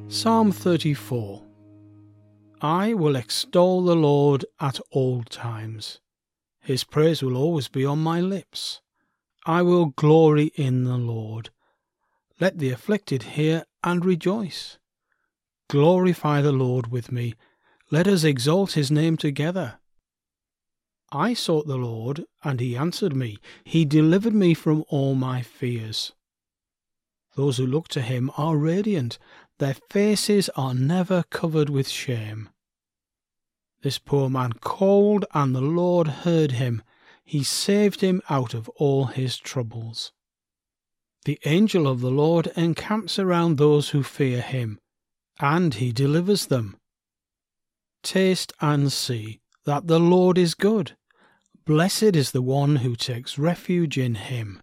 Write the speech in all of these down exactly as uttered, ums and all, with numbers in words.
Psalm thirty-four. I will extol the Lord at all times. His praise will always be on my lips. I will glory in the Lord. Let the afflicted hear and rejoice. Glorify the Lord with me. Let us exalt his name together. I sought the Lord, and he answered me. He delivered me from all my fears. Those who look to him are radiant. Their faces are never covered with shame. This poor man called, and the Lord heard him. He saved him out of all his troubles. The angel of the Lord encamps around those who fear him, and he delivers them. Taste and see that the Lord is good. Blessed is the one who takes refuge in him.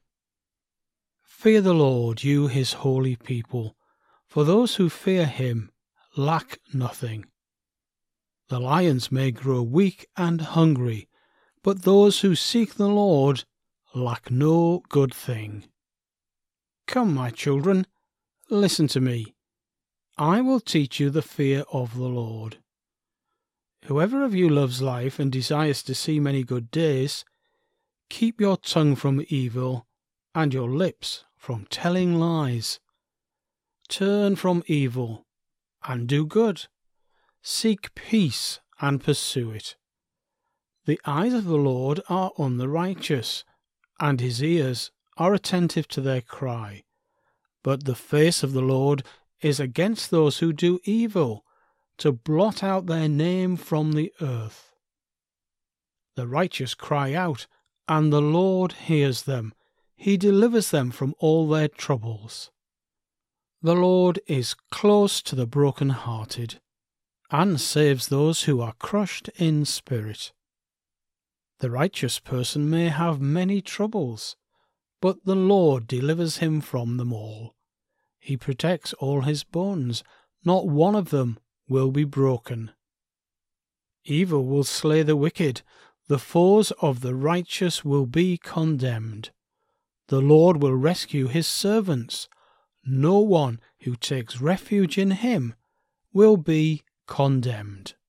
Fear the Lord, you his holy people, for those who fear him lack nothing. The lions may grow weak and hungry, but those who seek the Lord lack no good thing. Come, my children, listen to me. I will teach you the fear of the Lord. Whoever of you loves life and desires to see many good days, keep your tongue from evil and your lips from telling lies. Turn from evil and do good. Seek peace and pursue it. The eyes of the Lord are on the righteous, and his ears are attentive to their cry. But the face of the Lord is against those who do evil, to blot out their name from the earth. The righteous cry out, and the Lord hears them. He delivers them from all their troubles. The Lord is close to the broken-hearted, and saves those who are crushed in spirit. The righteous person may have many troubles, but the Lord delivers him from them all. He protects all his bones, not one of them will be broken. Evil will slay the wicked, the foes of the righteous will be condemned. The Lord will rescue his servants. No one who takes refuge in him will be condemned.